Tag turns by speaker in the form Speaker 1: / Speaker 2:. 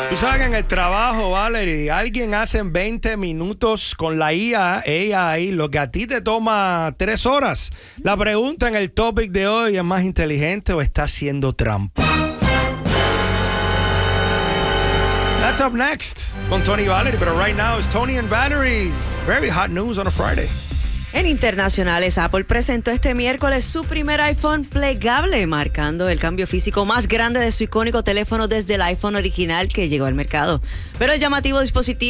Speaker 1: Tú sabes que en el trabajo, Valerie, alguien hace 20 minutos con la IA, AI, lo que a ti te toma 3 horas. La pregunta en el topic de hoy, ¿es más inteligente o está haciendo trampa? That's up next con Tony y Valerie, pero right now it's Tony and Valerie's very hot news on a Friday.
Speaker 2: En internacionales, Apple presentó este miércoles su primer iPhone plegable, marcando el cambio físico más grande de su icónico teléfono desde el iPhone original que llegó al mercado. Pero el llamativo dispositivo